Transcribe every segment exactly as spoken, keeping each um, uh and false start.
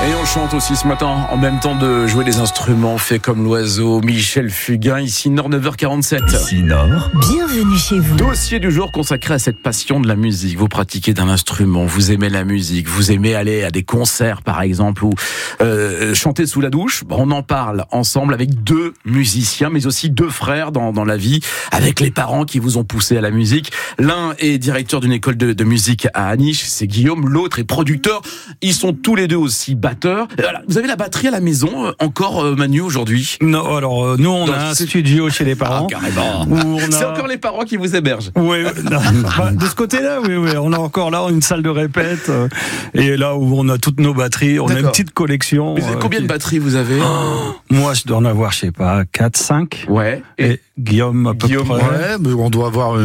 Et on chante aussi ce matin, en même temps de jouer des instruments faits comme l'oiseau. Michel Fugain, ici Nord, neuf heures quarante-sept. Ici Nord. Bienvenue chez vous. Dossier du jour consacré à cette passion de la musique. Vous pratiquez d'un instrument, vous aimez la musique, vous aimez aller à des concerts par exemple, ou euh, chanter sous la douche. On en parle ensemble avec deux musiciens, mais aussi deux frères dans, dans la vie, avec les parents qui vous ont poussé à la musique. L'un est directeur d'une école de, de musique à Aniche, c'est Guillaume. L'autre est producteur. Ils sont tous les deux aussi batteurs. Vous avez la batterie à la maison encore, Manu, aujourd'hui? Non, alors euh, nous on Donc, a un c'est... studio chez les parents. Ah, carrément. Où on a... C'est encore les parents qui vous hébergent. Oui, non, bah, de ce côté-là, oui, oui, on a encore là une salle de répète euh, et là où on a toutes nos batteries, on D'accord. a une petite collection. Mais euh, combien qui... de batteries vous avez? Oh, moi, je dois en avoir, je sais pas, quatre, cinq. Ouais. Et, et Guillaume, à peu Guillaume, près. Ouais, mais on doit avoir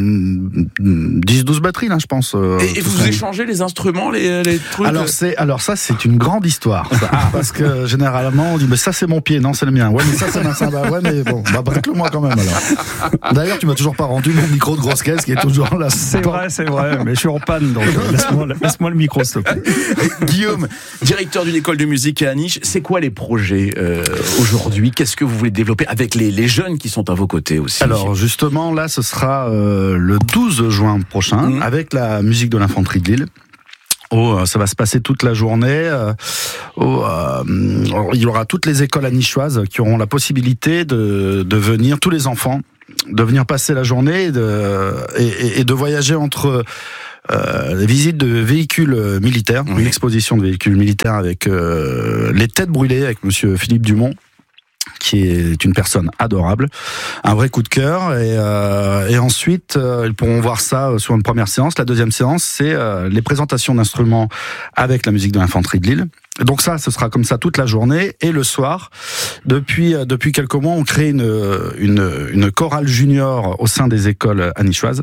une dix douze batteries là, je pense. Euh, et, et vous échangez les instruments, les, les trucs? Alors c'est, alors ça, c'est une grande histoire. Ça, parce que généralement, on dit mais ça c'est mon pied, non c'est le mien. Ouais, mais ça c'est ma cymbale. Ouais, mais bon, bah prête-le moi quand même alors. D'ailleurs, tu m'as toujours pas rendu mon micro de grosse caisse qui est toujours là. C'est vrai, c'est vrai, mais je suis en panne, donc laisse-moi, laisse-moi le micro, s'il te plaît. Guillaume, directeur d'une école de musique à Aniche, c'est quoi les projets euh, aujourd'hui? Qu'est-ce que vous voulez développer avec les, les jeunes qui sont à vos côtés aussi? Alors justement, là, ce sera euh, le douze juin prochain, mmh. avec la musique de l'infanterie de Lille. Oh, ça va se passer toute la journée. Oh, euh, il y aura toutes les écoles anichoises qui auront la possibilité de, de venir, tous les enfants, de venir passer la journée et de, et, et de voyager entre euh, les visites de véhicules militaires, oui. une exposition de véhicules militaires avec euh, les têtes brûlées avec monsieur Philippe Dumont, qui est une personne adorable, un vrai coup de cœur, et, euh, et ensuite euh, ils pourront voir ça sur une première séance. La deuxième séance, c'est euh, les présentations d'instruments avec la musique de l'infanterie de Lille. Donc ça, ce sera comme ça toute la journée, et le soir, depuis euh, depuis quelques mois, on crée une une, une chorale junior au sein des écoles anichoises.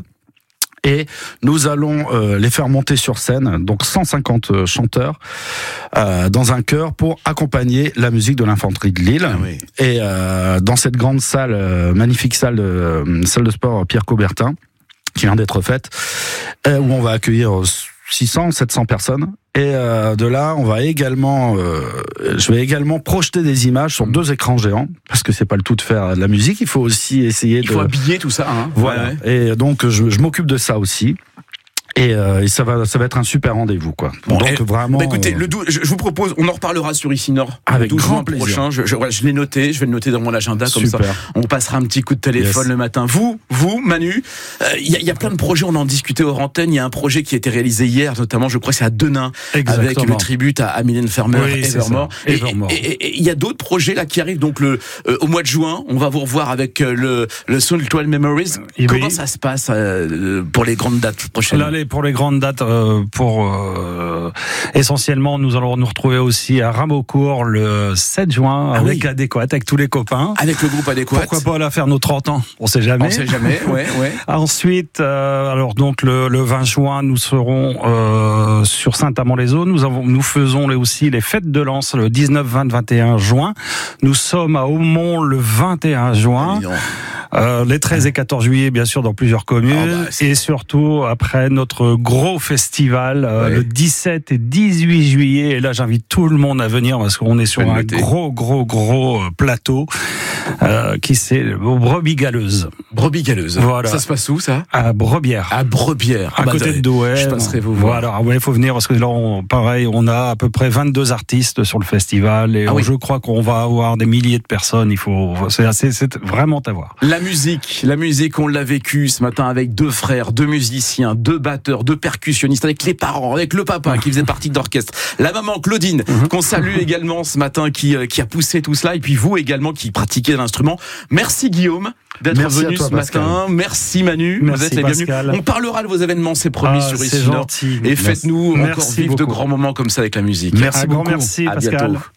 Et nous allons euh, les faire monter sur scène, donc cent cinquante chanteurs, euh, dans un chœur pour accompagner la musique de l'infanterie de Lille. Ah oui. Et euh, dans cette grande salle, euh, magnifique salle de, salle de sport Pierre Coubertin, qui vient d'être faite, euh, où on va accueillir six cents, sept cents personnes. Et euh, de là, on va également, euh, je vais également projeter des images sur deux écrans géants, parce que c'est pas le tout de faire de la musique. Il faut aussi essayer il de. Il faut habiller tout ça. Hein. Voilà. Ouais, ouais. Et donc, je, je m'occupe de ça aussi. Et, euh, et ça va, ça va être un super rendez-vous, quoi. Bon, donc et, vraiment. Bah écoutez, le douze, je, je vous propose, on en reparlera sur Ici Nord. Avec le douze grand juin plaisir. prochain. Je, je, je l'ai noté, je vais le noter dans mon agenda comme super. ça. On passera un petit coup de téléphone yes. le matin. Vous, vous, Manu, il euh, y, y a plein de projets. On en discutait hors antenne. Il y a un projet qui a été réalisé hier, notamment, je crois, c'est à Denain, Exactement. avec le tribut à, à Mylène Farmer, oui, Evermore. Et il y a d'autres projets là qui arrivent. Donc le euh, au mois de juin, on va vous revoir avec euh, le le Soul twelve Memories. Et Comment oui. ça se passe euh, pour les grandes dates prochaines? Là, les, pour les grandes dates, euh, pour Euh, essentiellement, nous allons nous retrouver aussi à Rameaucourt le sept juin ah avec oui. Adéquat, avec tous les copains. Avec le groupe Adéquat. Pourquoi pas là faire nos trente ans? On sait jamais. On sait jamais, ouais, ouais. Ensuite, euh, alors donc le, le vingt juin, nous serons euh, sur Saint-Amand-les-Eaux. Nous avons, nous faisons aussi les fêtes de Lens le dix-neuf, vingt, vingt et un juin. Nous sommes à Aumont le vingt et un juin. Euh, les treize et quatorze juillet, bien sûr, dans plusieurs communes. Oh bah, et surtout, après notre gros festival, euh, ouais. le dix-sept et dix-huit juillet. Et là, j'invite tout le monde à venir parce qu'on est sur un noter. gros, gros, gros plateau euh, qui c'est Brebis Galeuse. Brebis Galeuse. Voilà. Ça se passe où, ça? À Brebière. À Brebière. À ah bah côté de Douai. Je passerai vous voir. Voilà. Ouais, il faut venir parce que là, on, pareil, on a à peu près vingt-deux artistes sur le festival et ah on, oui. je crois qu'on va avoir des milliers de personnes. Il faut, c'est, c'est, c'est vraiment à voir. La musique, la musique, on l'a vécu ce matin avec deux frères, deux musiciens, deux batteurs, deux percussionnistes, avec les parents, avec le papa qui faisait partie de l'orchestre, la maman Claudine, mm-hmm. qu'on salue également ce matin, qui, qui a poussé tout cela, et puis vous également qui pratiquez l'instrument. Merci Guillaume d'être Merci venu toi, ce Pascal. matin. Merci Manu, Merci vous êtes les bienvenus. On parlera de vos événements, c'est promis, ah, sur Ici Nord. Et faites-nous merci encore vivre beaucoup. de grands moments comme ça avec la musique. Merci Un beaucoup. Grand merci à Pascal. bientôt.